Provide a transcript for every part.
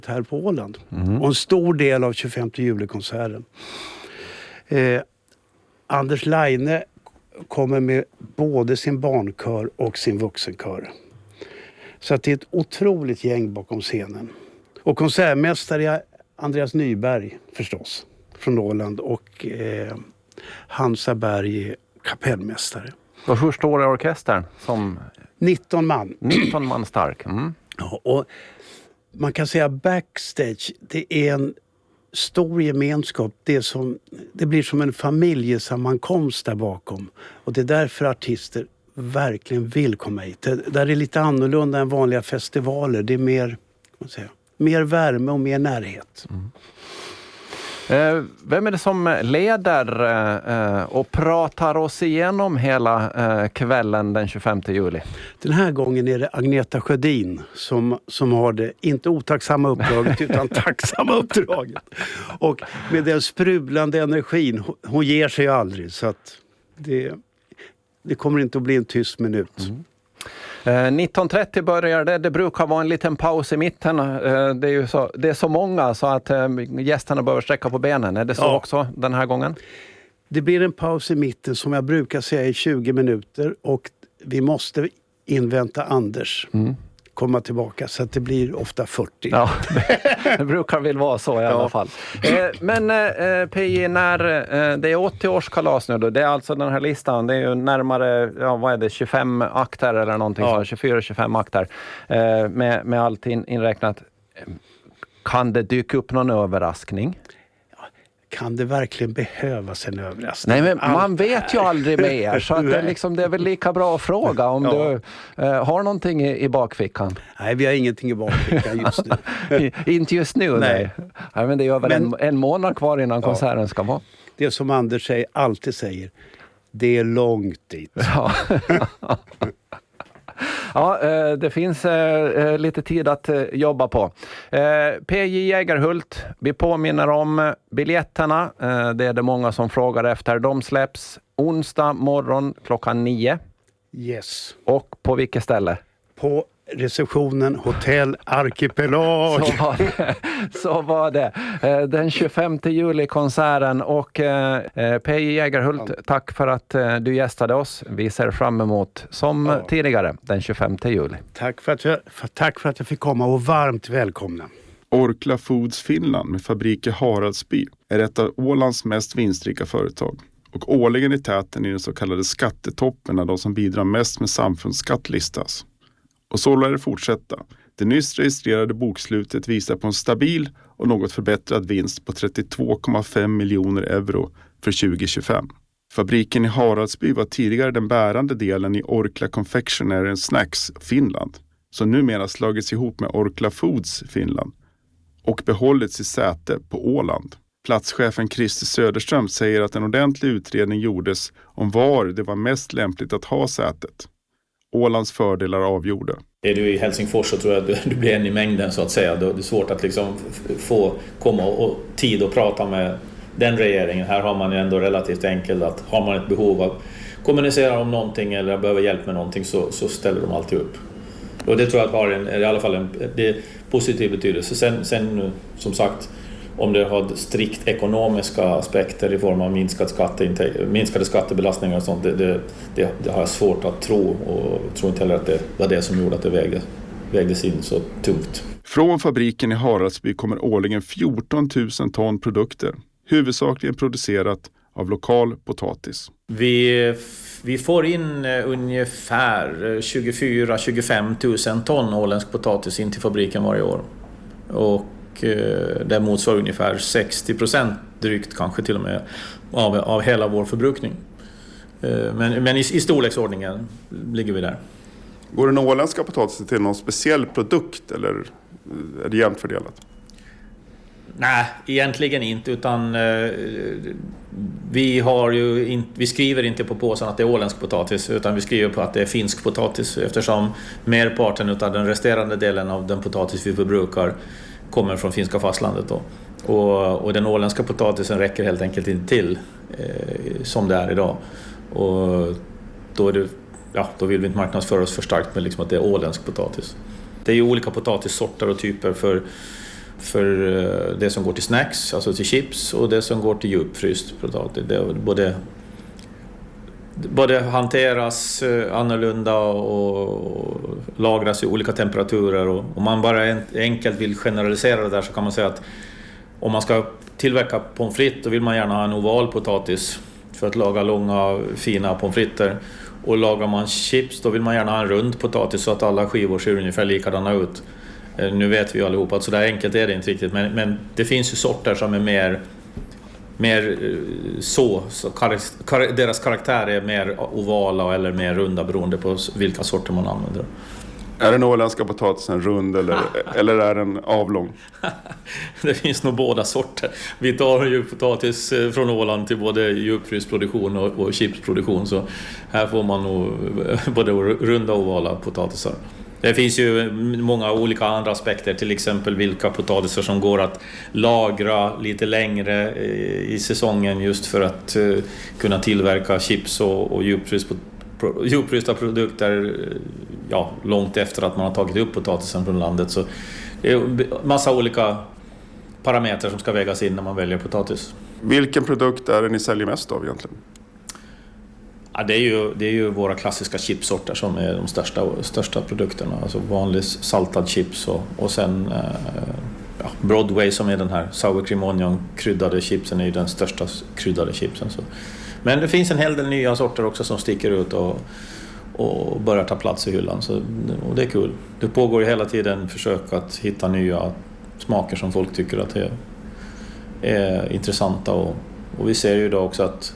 här på Åland. Och en stor del av 25 juli-konserten. Anders Leine kommer med både sin barnkör och sin vuxenkör. Så att det är ett otroligt gäng bakom scenen. Och konsertmästare är Andreas Nyberg förstås från Åland och Hansa Berg är kapellmästare. Och hur stor är orkestern? 19 man. 19 man stark. Ja, och man kan säga backstage, det är en stor gemenskap. Det blir som en familjesammankomst där bakom. Och det är därför artister verkligen vill komma hit. Det där är lite annorlunda än vanliga festivaler. Det är mer värme och mer närhet. Vem är det som leder och pratar oss igenom hela kvällen den 25 juli? Den här gången är det Agneta Sjödin som har det, inte otacksamma uppdraget utan tacksamma uppdraget. Och med den sprudlande energin, hon ger sig aldrig, så att det kommer inte att bli en tyst minut. 19.30 börjar det. Det brukar vara en liten paus i mitten. Det är så många så att gästerna behöver sträcka på benen. Är det så också den här gången? Det blir en paus i mitten som jag brukar säga i 20 minuter. Och vi måste invänta Anders komma tillbaka. Så att det blir ofta 40. Ja, det brukar väl vara så i alla fall. Men PJ, när det är 80-årskalas nu då, det är alltså den här listan, det är ju närmare 25 akter eller någonting, 24-25 akter med allt inräknat. Kan det dyka upp någon överraskning? Kan det verkligen behövas en överraskning? Nej, men man vet ju aldrig mer, så att det är väl lika bra att fråga om du har någonting i bakfickan. Nej, vi har ingenting i bakfickan just nu. Inte just nu, nej. Men det är väl en månad kvar innan konserten ska vara. Det som Anders alltid säger, det är långt dit. Ja, det finns lite tid att jobba på. PJ Jägerhult, vi påminner om biljetterna. Det är det många som frågar efter. De släpps onsdag morgon klockan 9. Yes. Och på vilket ställe? På receptionen Hotell Arkipelag. Så var det. Den 25 juli-konserten och PJ Jägerhult, tack för att du gästade oss. Vi ser fram emot som tidigare den 25 juli. Tack för att jag fick komma och varmt välkomna. Orkla Foods Finland med fabrik i Haradsby är ett av Ålands mest vinstrika företag. Och årligen i täten i den så kallade skattetoppen av de som bidrar mest med samfundsskatt listas. Och så lär det fortsätta. Det nyss registrerade bokslutet visar på en stabil och något förbättrad vinst på 32,5 miljoner euro för 2025. Fabriken i Haradsby var tidigare den bärande delen i Orkla Confectionery and Snacks Finland, som numera slagits ihop med Orkla Foods Finland och behållits i säte på Åland. Platschefen Christer Söderström säger att en ordentlig utredning gjordes om var det var mest lämpligt att ha sätet. Ålands fördelar avgjorde. Är du i Helsingfors så tror jag att du blir en i mängden så att säga. Det är svårt att liksom få komma och tid att prata med den regeringen. Här har man ju ändå relativt enkelt att har man ett behov av att kommunicera om någonting eller behöver hjälp med någonting så ställer de alltid upp. Och det tror jag har i alla fall en positiv betydelse. Sen som sagt, om det har strikt ekonomiska aspekter i form av minskade skattebelastningar och sånt, det har jag svårt att tro, och jag tror inte heller att det var det som gjorde att det vägdes in så tungt. Från fabriken i Haradsby kommer årligen 14 000 ton produkter, huvudsakligen producerat av lokal potatis. Vi får in ungefär 24-25 000 ton åländsk potatis in till fabriken varje år. Och det motsvarar ungefär 60% drygt kanske till och med av hela vår förbrukning. Men i storleksordningen ligger vi där. Går den åländska potatisen till någon speciell produkt eller är det jämnt fördelat? Nej, egentligen inte, utan vi skriver inte på påsen att det är åländsk potatis, utan vi skriver på att det är finsk potatis, eftersom merparten av den resterande delen av den potatis vi förbrukar kommer från finska fastlandet då. Och den åländska potatisen räcker helt enkelt inte till som det är idag. Och då vill vi inte marknadsföra oss för starkt med liksom att det är åländsk potatis. Det är ju olika potatissorter och typer för det som går till snacks, alltså till chips, och det som går till djupfryst potatis. Det både hanteras annorlunda och lagras i olika temperaturer. Och om man bara enkelt vill generalisera det där, så kan man säga att om man ska tillverka pommes frites, då vill man gärna ha en oval potatis för att laga långa fina pommes frites. Och lagar man chips, då vill man gärna ha en rund potatis så att alla skivor ser ungefär likadana ut. Nu vet vi ju allihopa att så där enkelt är det inte riktigt, men det finns ju sorter som är mer så deras karaktär är mer ovala eller mer runda beroende på vilka sorter man använder. Är den åländska potatisen rund eller är den avlång? Det finns nog båda sorter. Vi tar ju potatis från Åland till både djupfrysproduktion och chipsproduktion, så här får man nog både runda och ovala potatisar. Det finns ju många olika andra aspekter, till exempel vilka potatisar som går att lagra lite längre i säsongen just för att kunna tillverka chips och djupfrysta produkter långt efter att man har tagit upp potatisen från landet. Så det är massa olika parametrar som ska vägas in när man väljer potatis. Vilken produkt är det ni säljer mest av egentligen? Ja, det är ju våra klassiska chipsorter som är de största produkterna. Alltså vanlig saltad chips och sen Broadway som är den här sour cream onion kryddade chipsen, är ju den största kryddade chipsen. Så. Men det finns en hel del nya sorter också som sticker ut och börjar ta plats i hyllan. Och det är kul. Det pågår ju hela tiden försök att hitta nya smaker som folk tycker att är intressanta. Och vi ser ju då också att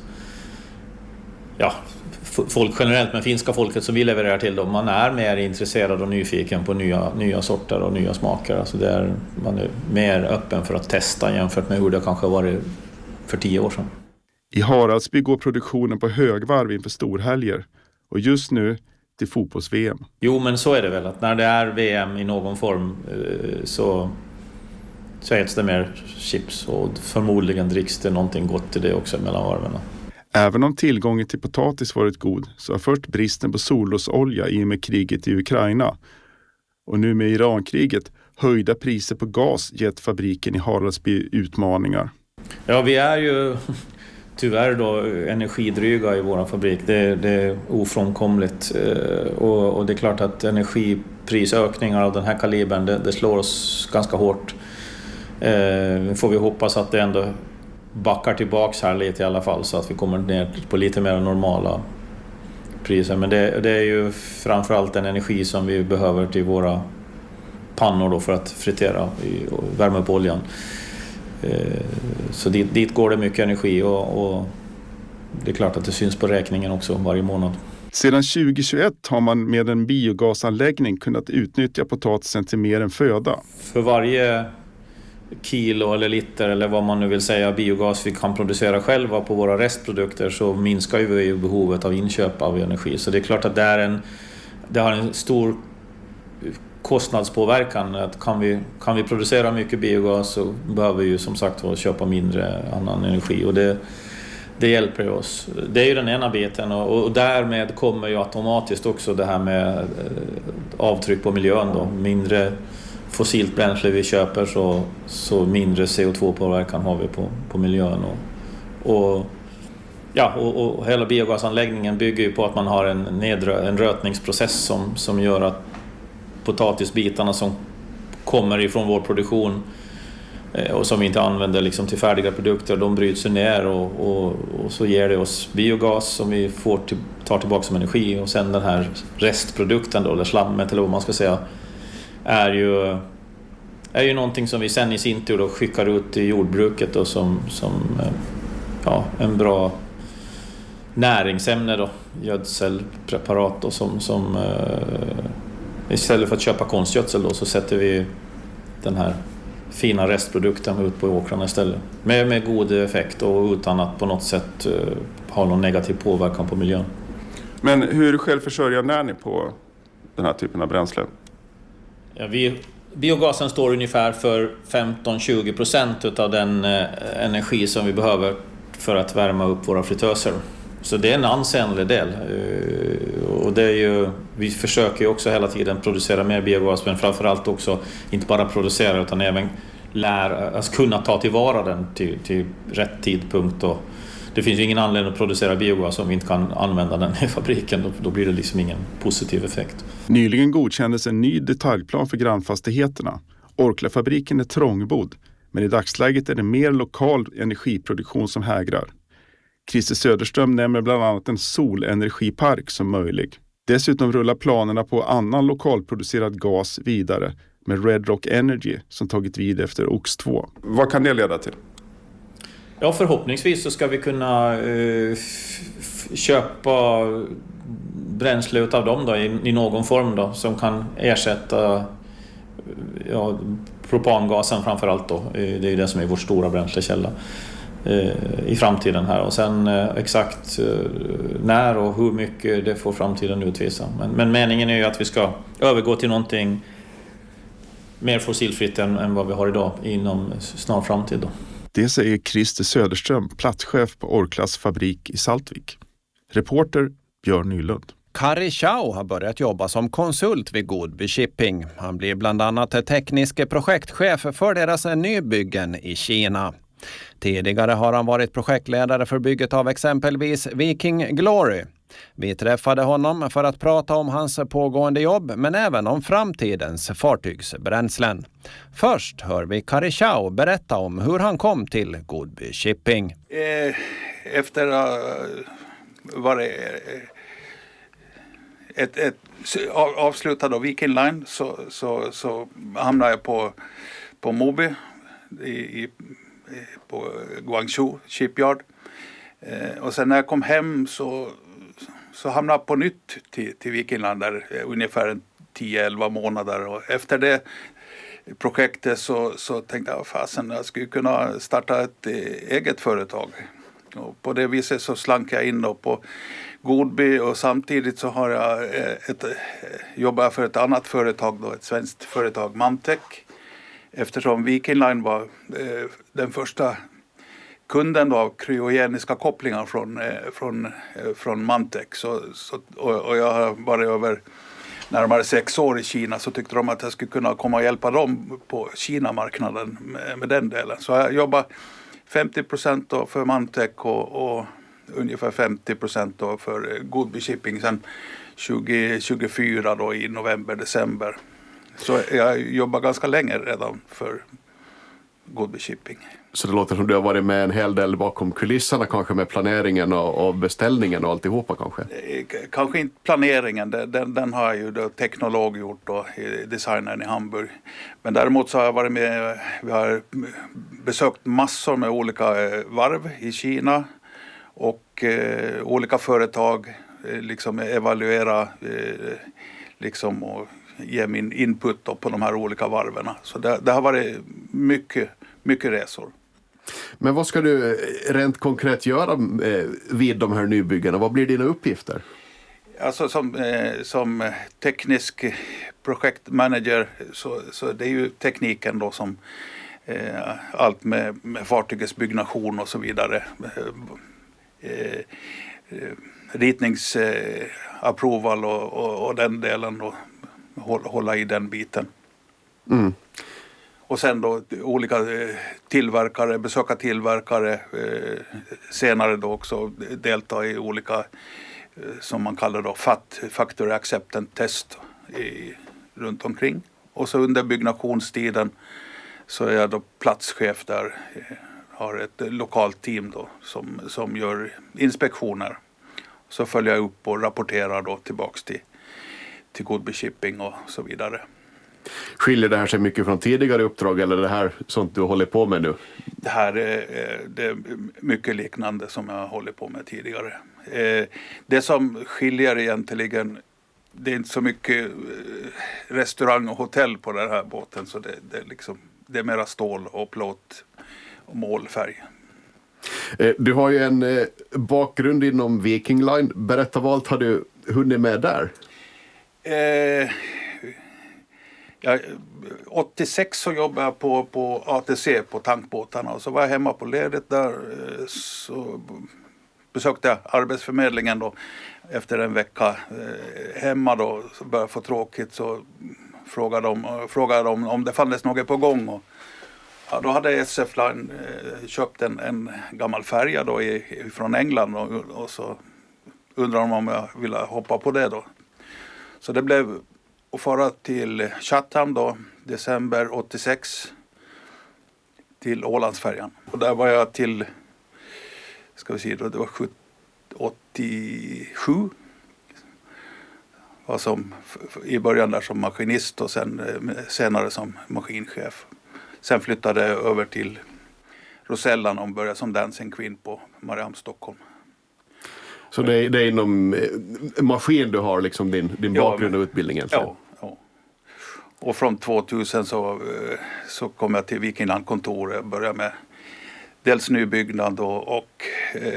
folk generellt, men finska folket som vi levererar till dem, man är mer intresserad och nyfiken på nya sorter och nya smaker. Alltså man är mer öppen för att testa jämfört med hur det kanske var för 10 år sedan. I Haradsby går produktionen på högvarv inför storhelger och just nu till fotbolls-VM. Jo, men så är det väl, att när det är VM i någon form så äts det mer chips och förmodligen dricks det någonting gott till det också mellan varven. Även om tillgången till potatis varit god så har först bristen på solrosolja i och med kriget i Ukraina och nu med Irankriget höjda priser på gas gett fabriken i Haradsby utmaningar. Ja, vi är ju tyvärr då energidryga i vår fabrik. Det är ofrånkomligt. Och det är klart att energiprisökningar av den här kalibern, det slår oss ganska hårt. Får vi hoppas att det ändå backar tillbaks här lite i alla fall, så att vi kommer ner på lite mer normala priser. Men det är ju framförallt den energi som vi behöver till våra pannor då för att fritera och värma upp oljan. Så dit går det mycket energi och det är klart att det syns på räkningen också varje månad. Sedan 2021 har man med en biogasanläggning kunnat utnyttja potatisen till mer än föda. För varje kilo eller liter eller vad man nu vill säga biogas vi kan producera själva på våra restprodukter, så minskar ju vi behovet av inköp av energi. Så det är klart att det har en stor kostnadspåverkan. Att kan vi producera mycket biogas så behöver vi ju som sagt köpa mindre annan energi, och det hjälper oss. Det är ju den ena biten, och därmed kommer ju automatiskt också det här med avtryck på miljön då. Mindre fossilt bränsle vi köper så mindre CO2-påverkan har vi på miljön. Och hela biogasanläggningen bygger ju på att man har en rötningsprocess som gör att potatisbitarna som kommer ifrån vår produktion och som vi inte använder liksom till färdiga produkter, de bryts ner och så ger det oss biogas som vi tar tillbaka som energi, och sen den här restprodukten då, eller slammet eller vad man ska säga, är ju någonting som vi sen i sin tur då skickar ut till jordbruket då, som en bra näringsämne då, gödselpreparat då, som istället för att köpa konstgödsel då, så sätter vi den här fina restprodukten ut på åkrarna istället. Med god effekt och utan att på något sätt ha någon negativ påverkan på miljön. Men hur självförsörjande är ni på den här typen av bränsle? Ja, biogasen står ungefär för 15-20% av den energi som vi behöver för att värma upp våra fritöser. Så det är en ansenlig del. Och det är ju, vi försöker ju också hela tiden producera mer biogas, men framförallt också inte bara producera utan även alltså kunna ta tillvara den till rätt tidpunkt. Och det finns ju ingen anledning att producera biogas om vi inte kan använda den i fabriken. Då blir det liksom ingen positiv effekt. Nyligen godkändes en ny detaljplan för grannfastigheterna. Orkla-fabriken är trångbodd, men i dagsläget är det mer lokal energiproduktion som hägrar. Christer Söderström nämner bland annat en solenergipark som möjlig. Dessutom rullar planerna på annan lokalproducerad gas vidare med Red Rock Energy som tagit vid efter OX2. Vad kan det leda till? Ja, förhoppningsvis så ska vi kunna köpa bränsle utav dem då, i någon form då, som kan ersätta propangasen framförallt då. Det är ju det som är vår stora bränslekälla i framtiden här. Och sen exakt när och hur mycket, det får framtiden utvisa. Men meningen är ju att vi ska övergå till någonting mer fossilfritt än vad vi har idag inom snar framtid då. Det säger Christer Söderström, platschef på Orklas fabrik i Saltvik. Reporter Björn Nylund. Kari Chao har börjat jobba som konsult vid Godby Shipping. Han blir bland annat teknisk projektchef för deras nybyggen i Kina. Tidigare har han varit projektledare för bygget av exempelvis Viking Glory. Vi träffade honom för att prata om hans pågående jobb men även om framtidens fartygsbränslen. Först hör vi Kari Chao berätta om hur han kom till Godby Shipping. Efter var det ett avslutad av Viking Line så hamnade jag på Moby på Guangzhou Shipyard. Och sen när jag kom hem så hamnade jag på nytt till Viking Line där ungefär 10-11 månader. Och efter det projektet så tänkte jag fasen, jag skulle kunna starta ett eget företag. Och på det viset så slank jag in då på Godby och samtidigt så har jag jobbar för ett annat företag då, ett svenskt företag, Mantec. Eftersom Viking Line var den första kunden då av kryogeniska kopplingar från Mantec. Och jag har varit över närmare 6 år i Kina, så tyckte de att jag skulle kunna komma och hjälpa dem på Kina-marknaden med den delen. Så jag jobbar 50% då för Mantec och ungefär 50% då för Godby Shipping sen 2024 då i november-december. Så jag jobbar ganska länge redan för Godby Shipping. Så det låter som du har varit med en hel del bakom kulisserna kanske med planeringen och beställningen och alltihopa kanske? Kanske inte planeringen, den har ju då teknolog gjort då, designern i Hamburg. Men däremot så har jag varit med, vi har besökt massor med olika varv i Kina och olika företag, liksom evaluera liksom och ge min input då på de här olika varverna. Så det har varit mycket resor. Men vad ska du rent konkret göra vid de här nybyggena? Vad blir dina uppgifter? Alltså som teknisk projektmanager så det är ju tekniken då som allt med fartygets byggnation och så vidare. Ritningsapproval och den delen då, hålla i den biten. Mm. Och sen då olika tillverkare, besöka tillverkare, senare då också delta i olika som man kallar då Factory Acceptance Test runt omkring. Och så under byggnationstiden så är jag då platschef där, har ett lokalt team då som gör inspektioner. Så följer jag upp och rapporterar då tillbaks till Godby Shipping och så vidare. Skiljer det här sig mycket från tidigare uppdrag eller det här sånt du håller på med nu? Det här är mycket liknande som jag håller på med tidigare. Det som skiljer egentligen, det är inte så mycket restaurang och hotell på den här båten, så det är mera stål och plåt och målfärg. Du har ju en bakgrund inom Viking Line. Berätta, vad allt har du hunnit med där? 86 så jobbade jag på ATC på tankbåtarna och så var jag hemma på ledigt där, så besökte jag Arbetsförmedlingen då efter en vecka hemma då, så började jag få tråkigt, så frågade de om det fanns något på gång Ja, då hade SF Line köpt en gammal färja då från England och så undrade de om jag ville hoppa på det då. Så det blev att fara till Chatham då, december 86 till Ålandsfärjan. Och där var jag till, ska vi se då, det var 87. Var som, i början där som maskinist och senare som maskinchef. Sen flyttade jag över till Rosellan och började som dancing queen på Mariam Stockholm. Så det är inom maskin du har liksom din bakgrund och utbildning egentligen? Ja. Och från 2000 så kom jag till Viking Line-kontor. Jag började med dels nybyggnad och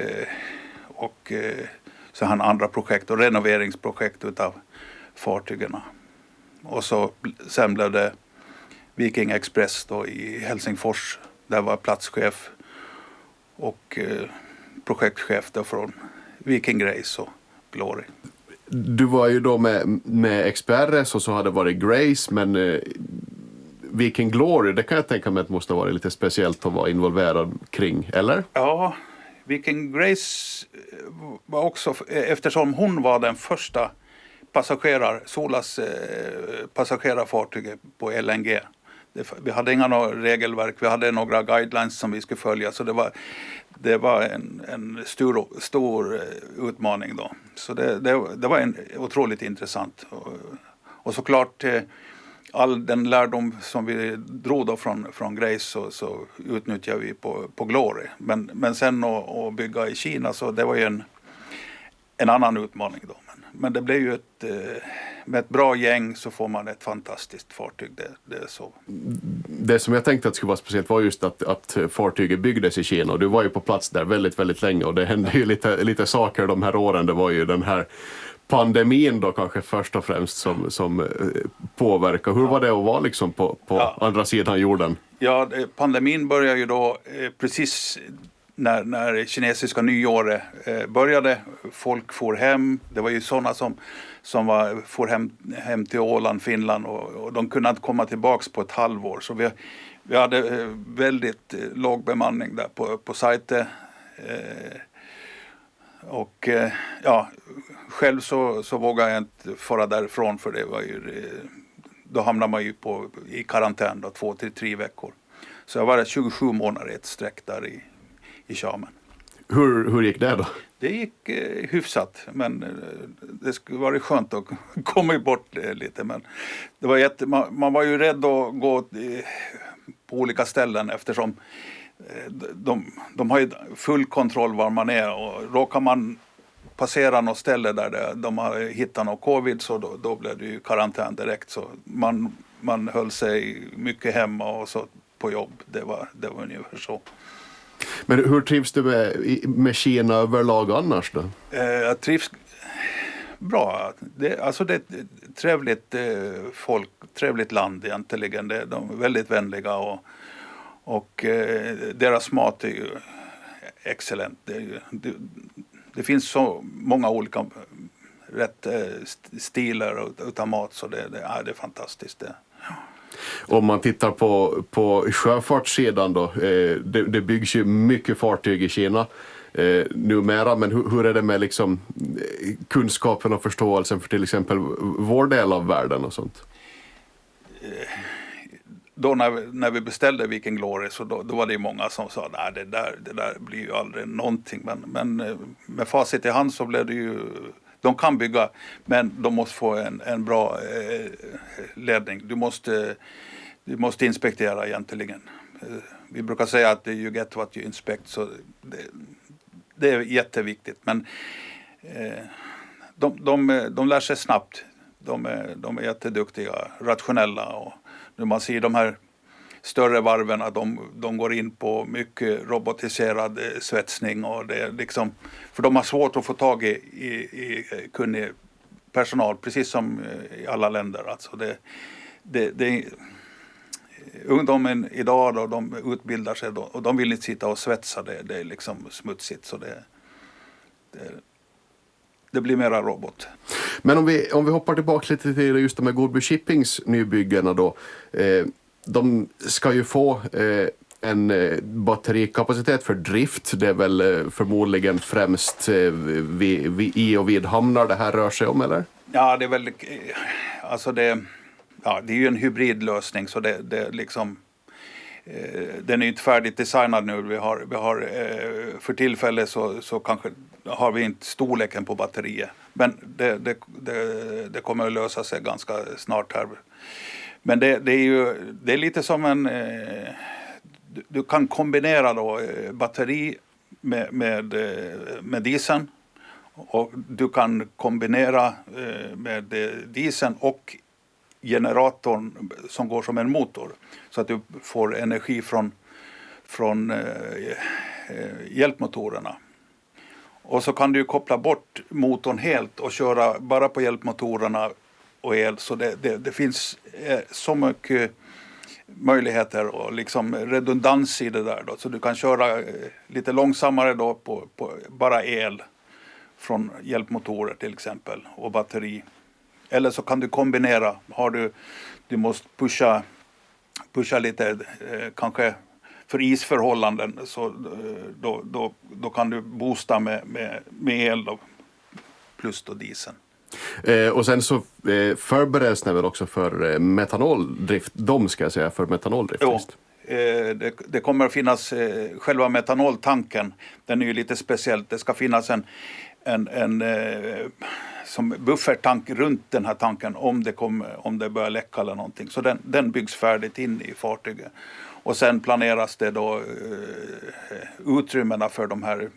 så han andra projekt och renoveringsprojekt utav fartygen. Och så sen blev det Viking Express då i Helsingfors. Där var platschef och projektchef då från Viking Grace och Glory. Du var ju då med Express och så hade varit Grace, men Viking Glory, det kan jag tänka mig att måste vara lite speciellt att vara involverad kring, eller? Ja, Viking Grace var också, eftersom hon var den första Solas passagerarfartyg på LNG. Vi hade inga regelverk, vi hade några guidelines som vi skulle följa, så det var en stor utmaning då. Så det var otroligt intressant. Och såklart all den lärdom som vi drog då från Grace så utnyttjade vi på Glory. Men sen att bygga i Kina, så det var ju en annan utmaning då. Men det blev ju med ett bra gäng så får man ett fantastiskt fartyg. Det är så. Det som jag tänkte att skulle vara speciellt var just att fartyget byggdes i Kina, och du var ju på plats där väldigt, väldigt länge, och det hände ju lite saker de här åren. Det var ju den här pandemin då kanske först och främst som påverkar. Hur var det att vara liksom på andra sidan jorden? Ja, pandemin började ju då precis när kinesiska nyåret började. Folk for hem. Det var ju sådana som for hem till Åland, Finland, och de kunde inte komma tillbaks på ett halvår. Så vi hade väldigt låg bemanning där på sajten. Och själv så vågade jag inte fara därifrån, för det var ju, då hamnar man ju i karantän då, 2 till 3 veckor. Så jag var där 27 månader i ett sträck där i Xiamen. Hur gick det då? Det gick hyfsat, men det skulle vara skönt att komma bort lite. Men det var man var ju rädd att gå på olika ställen, eftersom de har ju full kontroll var man är, och råkar man passera något ställe där de har hittat något covid, så då blev det ju karantän direkt. Så man höll sig mycket hemma och så på jobb. Det var ungefär så. Men hur trivs du med Kina överlag annars då? Jag trivs bra. Det är ett trevligt folk, trevligt land egentligen. De är väldigt vänliga och deras mat är ju excellent. Det finns så många olika rätt stilar utav mat, så det är fantastiskt det. Om man tittar på sjöfartssidan då, det byggs ju mycket fartyg i Kina numera, men hur är det med liksom kunskapen och förståelsen för till exempel vår del av världen och sånt? Då när vi beställde Viking Glory, så då var det många som sa att det där blir ju aldrig någonting, men med facit i hand så blev det ju. De kan bygga, men de måste få en bra ledning. Du måste inspektera egentligen. Vi brukar säga att you get what you inspect, så det är jätteviktigt. Men de lär sig snabbt. De är jätteduktiga, rationella, och när man ser de här större varven, de går in på mycket robotiserad svetsning, och det är liksom, för de har svårt att få tag i kunnig personal, precis som i alla länder. Alltså ungdomen idag då, de utbildar sig då, och de vill inte sitta och svetsa, det är liksom smutsigt, så det blir mera robot. Men om vi hoppar tillbaka lite till just de här Goodby Shippings nybyggena då. De ska ju få En batterikapacitet för drift, det är väl förmodligen främst i och vid hamnar det här rör sig om, eller? Ja, det är väl, alltså det är ju en hybridlösning, så det liksom, den är inte färdigt designad nu. Vi har för tillfället så kanske har vi inte storleken på batteriet, men det kommer att lösa sig ganska snart här. Men det är lite som en, du kan kombinera då batteri med dieseln, och du kan kombinera med dieseln och generatorn som går som en motor, så att du får energi från hjälpmotorerna. Och så kan du koppla bort motorn helt och köra bara på hjälpmotorerna och el. Så det finns så mycket möjligheter och liksom redundans i det där då. Så du kan köra lite långsammare då på bara el från hjälpmotorer till exempel och batteri. Eller så kan du kombinera. Du måste pusha lite kanske för isförhållanden, så då kan du boosta med el då, plus då dieseln. Och sen så förbereds det väl också för metanoldrift, för metanoldrift. Jo, det kommer att finnas själva metanoltanken, den är ju lite speciellt. Det ska finnas en som bufferttank runt den här tanken om det börjar läcka eller någonting. Så den byggs färdigt in i fartyget. Och sen planeras det då utrymmena för de här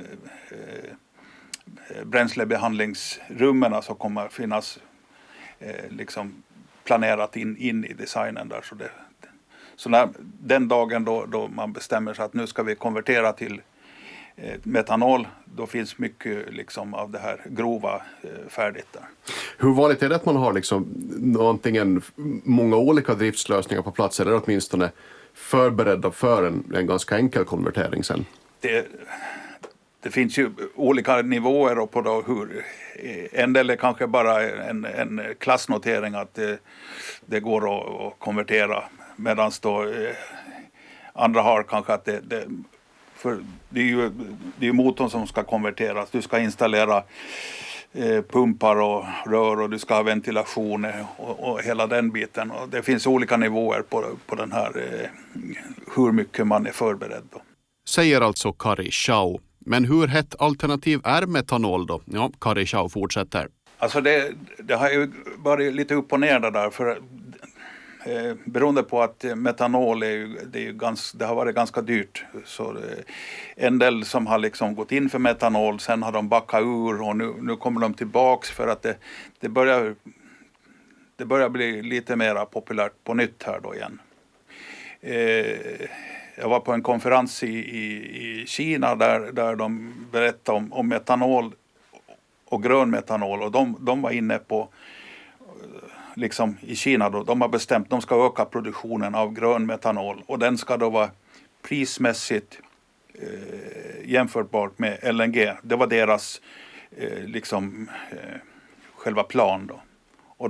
bränslebehandlingsrummen som kommer att finnas liksom planerat in i designen där. Så när den dagen då man bestämmer sig att nu ska vi konvertera till metanol, då finns mycket liksom av det här grova färdigt där. Hur vanligt är det att man har liksom antingen många olika driftslösningar på plats, eller åtminstone förberedda för en ganska enkel konvertering sen? Det finns ju olika nivåer och på då hur en del är kanske bara en klassnotering att det går att konvertera, medan då andra har kanske att för det är ju motorn som ska konverteras. Du ska installera pumpar och rör och du ska ha ventilation och hela den biten. Och det finns olika nivåer på den här hur mycket man är förberedd då. Säger alltså Kari Schau. Men hur hett alternativ är metanol då? Ja, Kari Schau fortsätter. Alltså det har ju varit lite upp och ner där, för beroende på att metanol det har varit ganska dyrt. Så en del som har liksom gått in för metanol, sen har de backat ur och nu kommer de tillbaks för att det börjar bli lite mer populärt på nytt här då igen. Jag var på en konferens i Kina där de berättade om metanol och grön metanol, och de var inne på liksom i Kina då, de har bestämt att de ska öka produktionen av grön metanol, och den ska då vara prismässigt jämförbart med LNG. Det var deras själva plan då. Och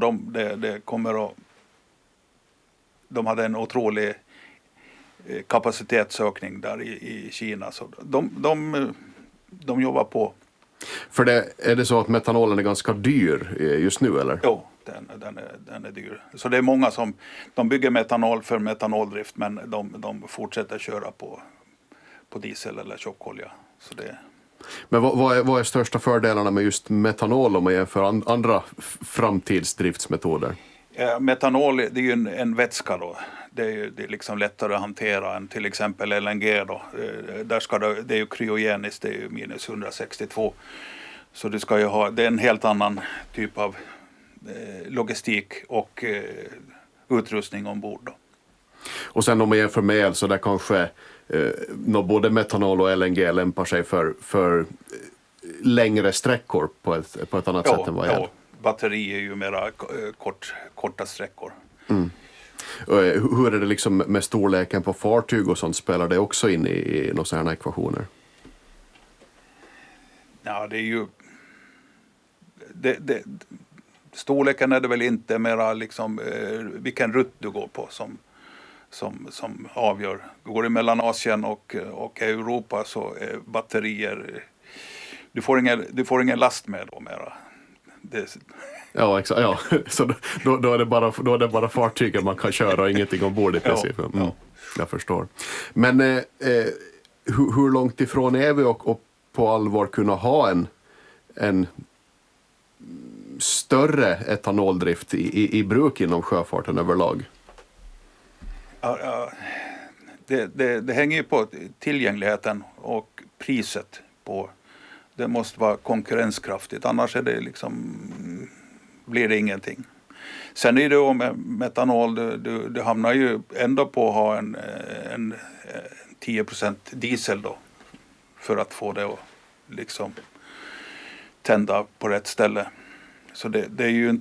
de hade en otrolig kapacitetsökning där i Kina, så de jobbar på. För är det så att metanolen är ganska dyr just nu, eller? Jo, den är dyr. Så det är många som de bygger metanol för metanoldrift, men de fortsätter köra på diesel eller tjockolja. Så det. Men vad är största fördelarna med just metanol om man jämför andra framtidsdriftsmetoder? Metanol, det är ju en vätska då. Det är liksom lättare att hantera än till exempel LNG då. Det är ju kryogeniskt, det är ju minus 162. Så det är en helt annan typ av logistik och utrustning ombord då. Och sen om man jämför med el, så där kanske både metanol och LNG lämpar sig för längre sträckor på ett annat sätt än vad el. Ja, batteri är ju mera korta sträckor. Mm. Hur är det liksom med storleken på fartyg och sånt? Spelar det också in i några sådana ekvationer? Ja, det är ju storleken är det väl inte, mera liksom vilken rutt du går på som avgör. Går det mellan Asien och Europa så är batterier, du får ingen last med då mera. Ja, exakt. Ja. Så då är det bara fartygen man kan köra och ingenting ombord i princip. Jag förstår. Men hur långt ifrån är vi och på allvar kunna ha en större etanoldrift i bruk inom sjöfarten överlag? Det hänger ju på tillgängligheten och priset på. Det måste vara konkurrenskraftigt, annars är det blir det ingenting. Sen är det ju med metanol, du hamnar ju ändå på att ha en 10% diesel då, för att få det att tända på rätt ställe. Så det är ju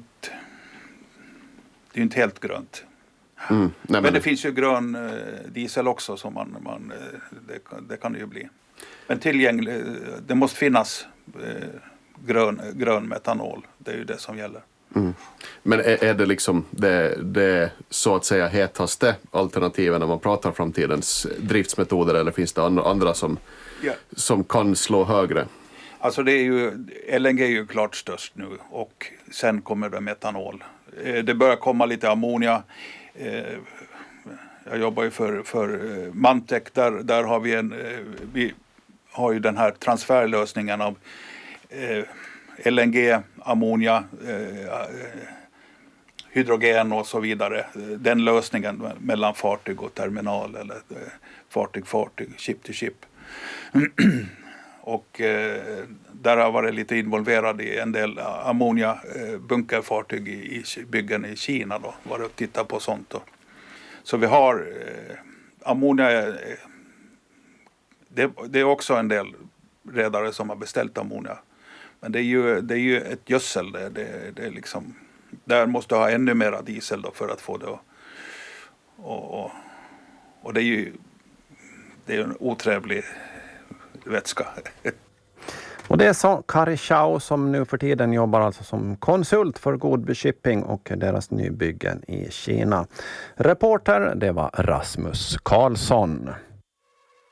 inte helt grönt. Men det finns ju grön diesel också som det kan det ju bli. Men det måste finnas grön metanol. Det är ju det som gäller. Men är det det så att säga hetaste alternativen när man pratar om framtidens driftsmetoder, eller finns det andra som kan slå högre? Alltså LNG är ju klart störst nu, och sen kommer det metanol. Det börjar komma lite ammonia. Jag jobbar ju för Mantec, där har vi har ju den här transferlösningen av LNG, ammonia, hydrogen och så vidare. Den lösningen mellan fartyg och terminal, eller fartyg, ship to ship. Och där har varit lite involverad i en del ammoniabunkerfartyg i byggen i Kina då. Varit och tittat på sånt då. Så vi har ammonia. Det är också en del redare som har beställt ammonia. Men det är ju ett gödsel. Det är där måste ha ännu mera diesel då för att få det. Och det är en otrevlig vätska. Och det är så Kari Chau som nu för tiden jobbar alltså som konsult för Godby Shipping och deras nybyggen i Kina. Reporter, det var Rasmus Karlsson.